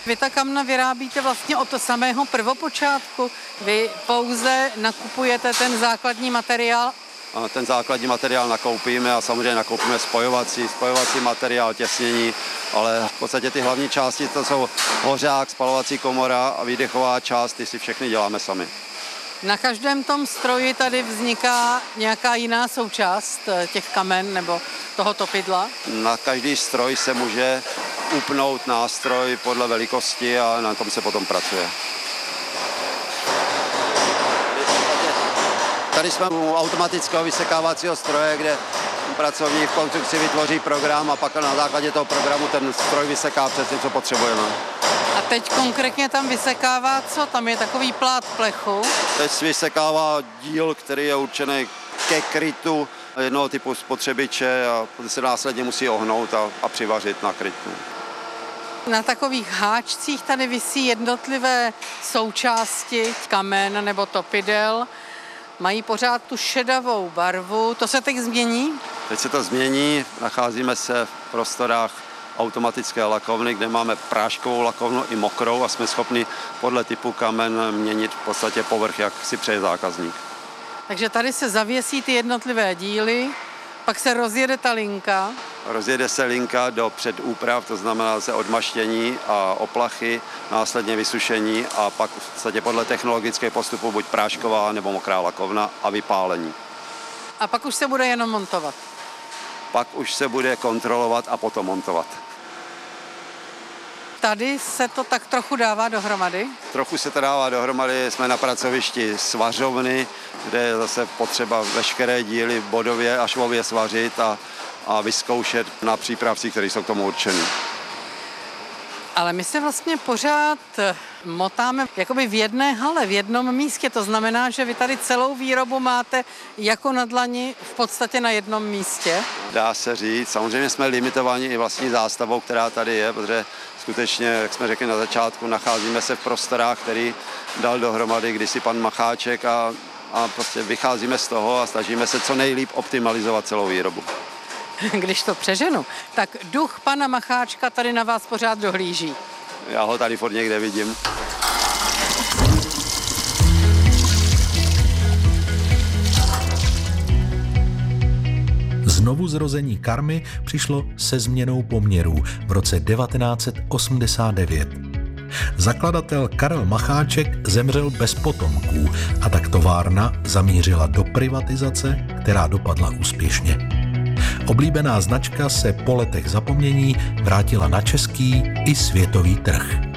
Vy ta kamna vyrábíte vlastně od samého prvopočátku. Vy pouze nakupujete ten základní materiál. A ten základní materiál nakoupíme a samozřejmě nakoupíme spojovací materiál, těsnění, ale v podstatě ty hlavní části to jsou hořák, spalovací komora a výdechová část, ty si všechny děláme sami. Na každém tom stroji tady vzniká nějaká jiná součást těch kamen nebo toho topidla? Na každý stroj se může upnout nástroj podle velikosti a na tom se potom pracuje. Tady jsme u automatického vysekávacího stroje, kde pracovník v konstrukci vytvoří program a pak na základě toho programu ten stroj vyseká přesně, co potřebujeme. A teď konkrétně tam vysekává co? Tam je takový plát plechu. Teď vysekává díl, který je určený ke krytu jednoho typu spotřebiče a se následně musí ohnout a přivařit na krytu. Na takových háčcích tady visí jednotlivé součásti kamen nebo topidel. Mají pořád tu šedavou barvu. To se teď změní? Teď se to změní. Nacházíme se v prostorách automatické lakovny, kde máme práškovou lakovnu i mokrou a jsme schopni podle typu kamen měnit v podstatě povrch, jak si přeje zákazník. Takže tady se zavěsí ty jednotlivé díly, pak se rozjede ta linka. Rozjede se linka do předúprav, to znamená se odmaštění a oplachy, následně vysušení a pak v podstatě podle technologického postupu buď prášková nebo mokrá lakovna a vypálení. A pak už se bude jenom montovat? Pak už se bude kontrolovat a potom montovat. Tady se to tak trochu dává dohromady? Trochu se to dává dohromady, jsme na pracovišti svařovny, kde je zase potřeba veškeré díly bodově a švově svařit a vyzkoušet na přípravcích, které jsou k tomu určeny. Ale my se vlastně pořád motáme jakoby v jedné hale, v jednom místě. To znamená, že vy tady celou výrobu máte jako na dlani v podstatě na jednom místě. Dá se říct, samozřejmě jsme limitováni i vlastní zástavou, která tady je, protože skutečně, jak jsme řekli na začátku, nacházíme se v prostorách, který dal dohromady kdysi pan Macháček a prostě vycházíme z toho a snažíme se co nejlíp optimalizovat celou výrobu. Když to přeženu, tak duch pana Macháčka tady na vás pořád dohlíží. Já ho tady furt někde vidím. Znovu zrození Karmy přišlo se změnou poměrů v roce 1989. Zakladatel Karel Macháček zemřel bez potomků a tak továrna zamířila do privatizace, která dopadla úspěšně. Oblíbená značka se po letech zapomnění vrátila na český i světový trh.